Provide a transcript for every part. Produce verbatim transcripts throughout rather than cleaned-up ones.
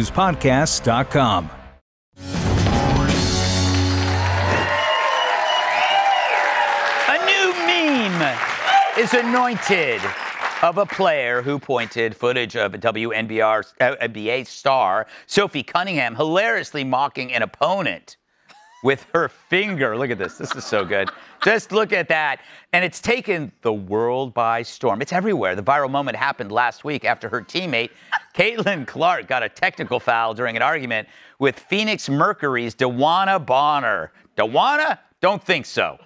news podcasts dot com. A new meme is anointed of a player who pointed footage of a W N B A star, Sophie Cunningham, hilariously mocking an opponent with her finger. Look at this. This is so good. Just look at that. And it's taken the world by storm. It's everywhere. The viral moment happened last week after her teammate, Caitlin Clark, got a technical foul during an argument with Phoenix Mercury's DeWanna Bonner. DeWanna? Don't think so.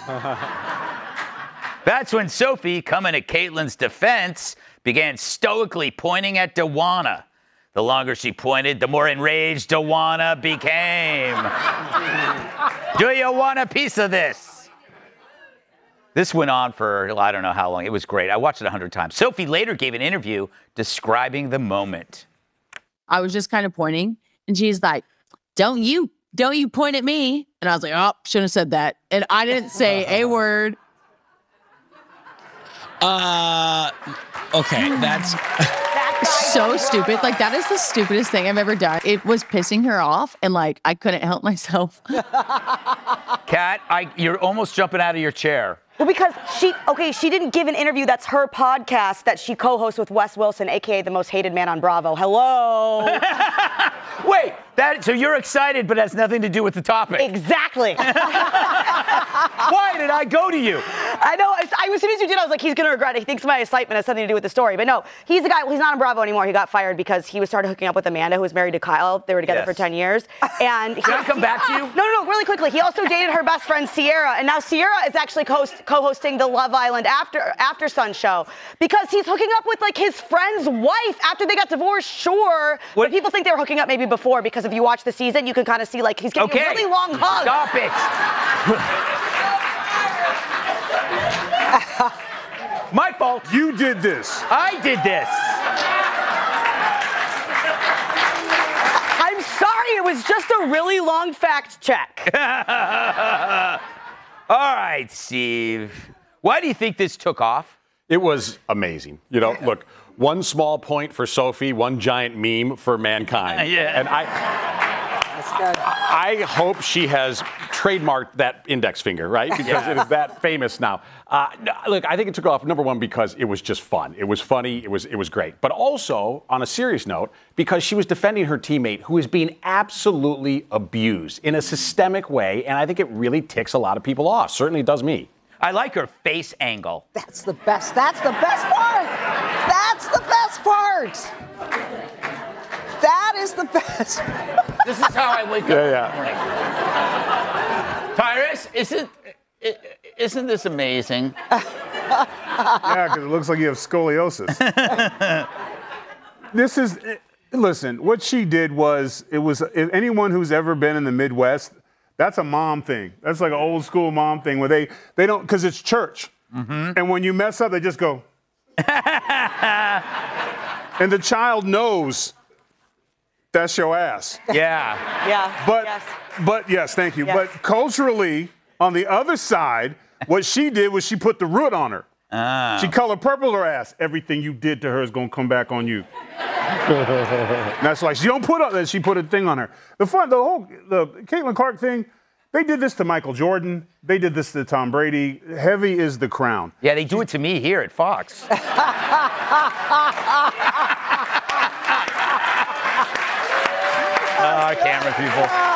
That's when Sophie, coming to Caitlin's defense, began stoically pointing at DeWanna. The longer she pointed, the more enraged DeWanna became. Do you want a piece of this? This went on for, I don't know how long. It was great. I watched it a hundred times. Sophie later gave an interview describing the moment. I was just kind of pointing, and she's like, don't you, don't you point at me. And I was like, oh, shouldn't have said that. And I didn't say a word. Uh, okay, that's so stupid. Like, that is the stupidest thing I've ever done. It was pissing her off, and like, I couldn't help myself. Kat, I, you're almost jumping out of your chair. Well, because she, okay, she didn't give an interview. That's her podcast that she co-hosts with Wes Wilson, a k a the most hated man on Bravo. Hello. Wait, that, so you're excited, but has nothing to do with the topic. Exactly. Why did I go to you? I know. I, I, as soon as you did, I was like, he's going to regret it. He thinks my excitement has something to do with the story. But no, he's the guy. Well, he's not on Bravo anymore. He got fired because he was started hooking up with Amanda, who was married to Kyle. They were together Yes. for ten years. And Can I come back to you? No, no, no, really quickly. He also dated her best friend, Sierra. And now Sierra is actually co-host, co-hosting the Love Island After After Sun show because he's hooking up with, like, his friend's wife after they got divorced, sure. What? But people think they were hooking up maybe before because if you watch the season, you can kind of see, like, he's getting Okay. a really long hug. Stop it. My fault. You did this. I did this. I'm sorry, it was just a really long fact check. All right, Steve. Why do you think this took off? It was amazing. You know, look, one small point for Sophie, one giant meme for mankind. Yeah. And I, I hope she has trademarked that index finger, right? Because Yeah. it is that famous now. Uh, no, look, I think it took off, number one, because it was just fun. It was funny. It was, it was great. But also, on a serious note, because she was defending her teammate who is being absolutely abused in a systemic way. And I think it really ticks a lot of people off. Certainly does me. I like her face angle. That's the best. That's the best part. That's the best part. That is the best. This is how I wake up Yeah, in the morning. Tyrus, isn't, isn't this amazing? Yeah, because it looks like you have scoliosis. This is, listen, what she did was, it was, if anyone who's ever been in the Midwest, that's a mom thing. That's like an old school mom thing where they, they don't, because it's church. Mm-hmm. And when you mess up, they just go. And the child knows that's your ass. Yeah. Yeah. But, yes. but yes, thank you. Yes. But culturally, on the other side, what she did was she put the root on her. Ah. She color purple her ass. Everything you did to her is gonna come back on you. That's like she don't put up that she put a thing on her. The fun, the whole the Caitlin Clark thing. They did this to Michael Jordan. They did this to Tom Brady. Heavy is the crown. Yeah, they do it to me here at Fox. Oh, camera people.